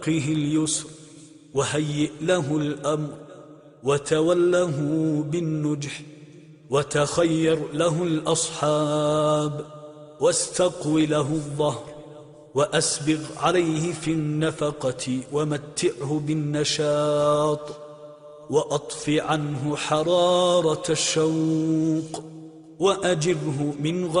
اليسر وهيئ له الأمر وتوله بالنجح وتخير له الأصحاب واستقو له الظهر وأسبغ عليه في النفقة ومتعه بالنشاط وأطف عنه حرارة الشوق وأجره من غم